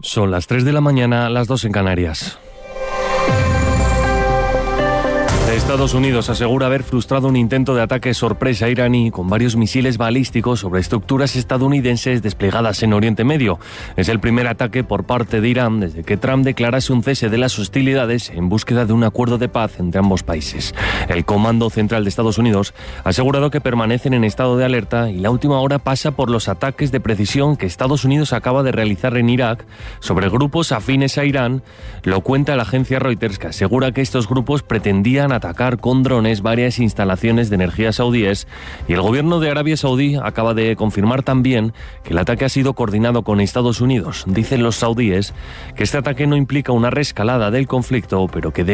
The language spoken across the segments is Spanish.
Son las 3 de la mañana, las 2 en Canarias. Estados Unidos asegura haber frustrado un intento de ataque sorpresa iraní con varios misiles balísticos sobre estructuras estadounidenses desplegadas en Oriente Medio. Es el primer ataque por parte de Irán desde que Trump declarase un cese de las hostilidades en búsqueda de un acuerdo de paz entre ambos países. El Comando Central de Estados Unidos ha asegurado que permanecen en estado de alerta y la última hora pasa por los ataques de precisión que Estados Unidos acaba de realizar en Irak sobre grupos afines a Irán. Lo cuenta la agencia Reuters, que asegura que estos grupos pretendían atacar con drones varias instalaciones de energía saudíes, y el gobierno de Arabia Saudí acaba de confirmar también que el ataque ha sido coordinado con Estados Unidos. Dicen los saudíes que este ataque no implica una reescalada del conflicto, pero que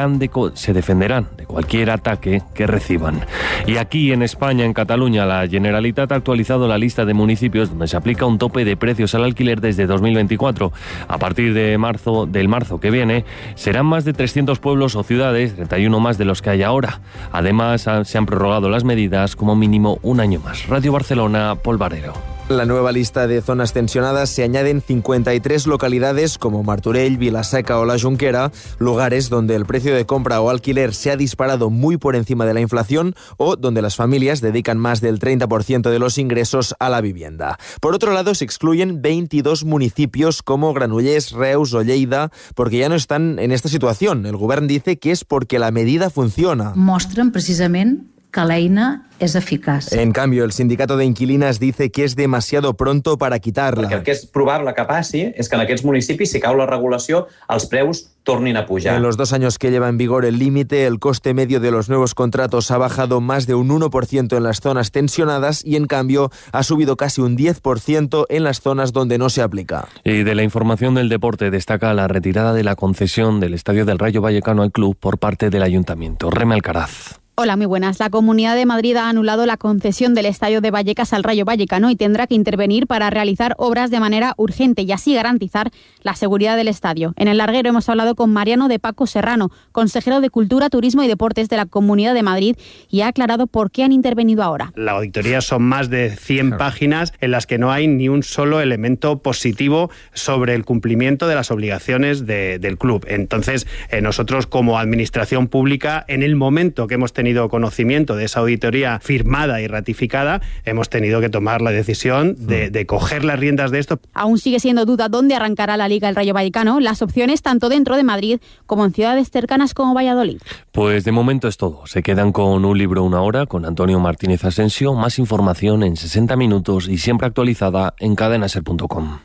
se defenderán de cualquier ataque que reciban. Y aquí en España, en Cataluña, la Generalitat ha actualizado la lista de municipios donde se aplica un tope de precios al alquiler desde 2024. A partir de marzo que viene, serán más de 300 pueblos o ciudades, 31 más de los que hay ahora. Además, se han prorrogado las medidas como mínimo un año más. Radio Barcelona, Pol Barrero. En la nueva lista de zonas tensionadas se añaden 53 localidades como Martorell, Vilaseca o La Jonquera, lugares donde el precio de compra o alquiler se ha disparado muy por encima de la inflación o donde las familias dedican más del 30% de los ingresos a la vivienda. Por otro lado, se excluyen 22 municipios como Granollers, Reus o Lleida porque ya no están en esta situación. El Govern dice que es porque la medida funciona. Mostren precisament que l'eina és eficaç. En cambio, el sindicato de inquilinas dice que es demasiado pronto para quitarla. Perquè el que és probable que passi és que en aquests municipis, si cau la regulació, els preus tornin a pujar. En los 2 años que lleva en vigor el límite, el coste medio de los nuevos contratos ha bajado más de un 1% en las zonas tensionadas y, en cambio, ha subido casi un 10% en las zonas donde no se aplica. Y de la información del deporte destaca la retirada de la concesión del Estadio del Rayo Vallecano al club por parte del Ayuntamiento. Reme Alcaraz. Hola, muy buenas. La Comunidad de Madrid ha anulado la concesión del Estadio de Vallecas al Rayo Vallecano y tendrá que intervenir para realizar obras de manera urgente y así garantizar la seguridad del estadio. En el larguero hemos hablado con Mariano de Paco Serrano, consejero de Cultura, Turismo y Deportes de la Comunidad de Madrid, y ha aclarado por qué han intervenido ahora. La auditoría son más de 100 páginas en las que no hay ni un solo elemento positivo sobre el cumplimiento de las obligaciones del club. Entonces, nosotros como administración pública, en el momento que hemos tenido conocimiento de esa auditoría firmada y ratificada, hemos tenido que tomar la decisión de coger las riendas de esto. Aún sigue siendo duda dónde arrancará la Liga el Rayo Vallecano, las opciones tanto dentro de Madrid como en ciudades cercanas como Valladolid. Pues de momento es todo. Se quedan con Un libro, una hora, con Antonio Martínez Asensio. Más información en 60 minutos y siempre actualizada en cadenaser.com.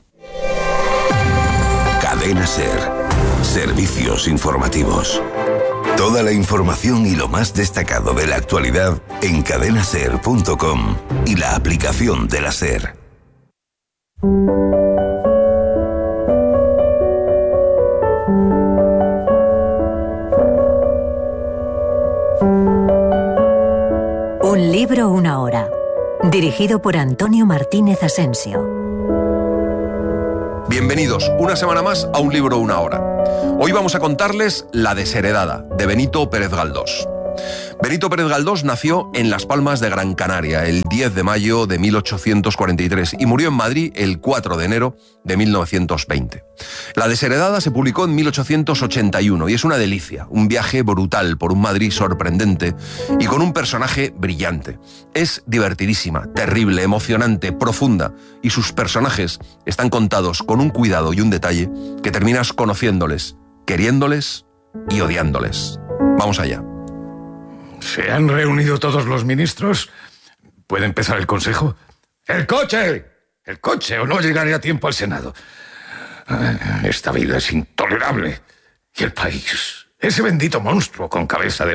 Cadena Ser. Servicios informativos. Toda la información y lo más destacado de la actualidad en cadenaser.com y la aplicación de la SER. Un libro, una hora. Dirigido por Antonio Martínez Asensio. Bienvenidos una semana más a Un libro, una hora. Hoy vamos a contarles La desheredada, de Benito Pérez Galdós. Benito Pérez Galdós nació en Las Palmas de Gran Canaria el 10 de mayo de 1843 y murió en Madrid el 4 de enero de 1920. La desheredada se publicó en 1881 y es una delicia, un viaje brutal por un Madrid sorprendente y con un personaje brillante. Es divertidísima, terrible, emocionante, profunda y sus personajes están contados con un cuidado y un detalle que terminas conociéndoles, queriéndoles y odiándoles. Vamos allá. ¿Se han reunido todos los ministros? ¿Puede empezar el consejo? ¡El coche! ¡El coche! O no llegaré a tiempo al Senado. Esta vida es intolerable. Y el país, ese bendito monstruo con cabeza de